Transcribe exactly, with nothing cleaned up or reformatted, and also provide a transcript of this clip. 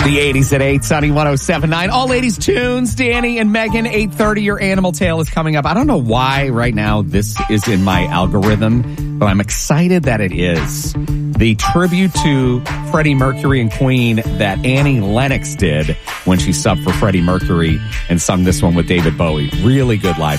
The eighties at eight, Sunny one oh seven point nine. All ladies tunes, Danny and Megan, eight thirty. Your Animal Tale is coming up. I don't know why right now this is in my algorithm, but I'm excited that it is. The tribute to Freddie Mercury and Queen that Annie Lennox did when she subbed for Freddie Mercury and sung this one with David Bowie. Really good live